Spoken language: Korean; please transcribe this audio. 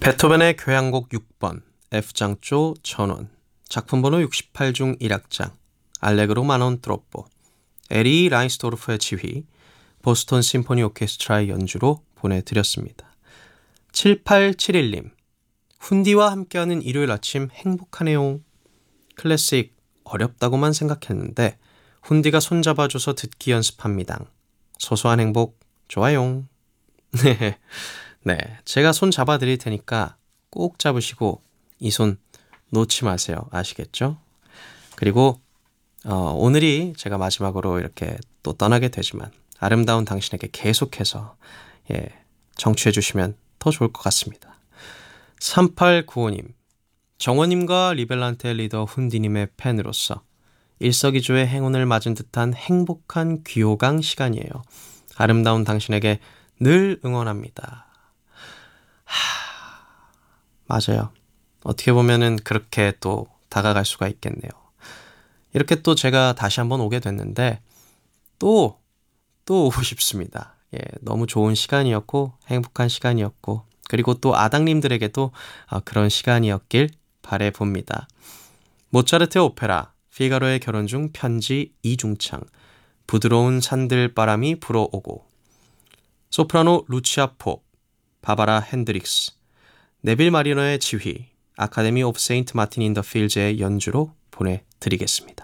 베토벤의 교향곡 6번 F장조 1000원 작품번호 68 중 1악장 알레그로 마논 트롭포 에리 라인스도르프의 지휘 보스턴 심포니 오케스트라의 연주로 보내드렸습니다. 7871님 훈디와 함께하는 일요일 아침 행복하네요. 클래식 어렵다고만 생각했는데 훈디가 손잡아줘서 듣기 연습합니다. 소소한 행복 좋아요. 네, 제가 손 잡아드릴 테니까 꼭 잡으시고 이 손 놓지 마세요. 아시겠죠? 그리고 오늘이 제가 마지막으로 이렇게 또 떠나게 되지만 아름다운 당신에게 계속해서 청취해 주시면 더 좋을 것 같습니다. 3895님 정원님과 리벨란테 리더 훈디님의 팬으로서 일석이조의 행운을 맞은 듯한 행복한 귀호강 시간이에요. 아름다운 당신에게 늘 응원합니다. 맞아요. 어떻게 보면은 그렇게 또 다가갈 수가 있겠네요. 이렇게 또 제가 다시 한번 오게 됐는데 또 오고 싶습니다. 너무 좋은 시간이었고 행복한 시간이었고 그리고 또 아당님들에게도 그런 시간이었길 바라봅니다. 모차르트의 오페라 피가로의 결혼 중 편지 이중창 부드러운 산들바람이 불어오고 소프라노 루치아 팝 바바라 핸드릭스 네빌 마리너의 지휘 아카데미 오브 세인트 마틴 인 더 필즈의 연주로 보내드리겠습니다.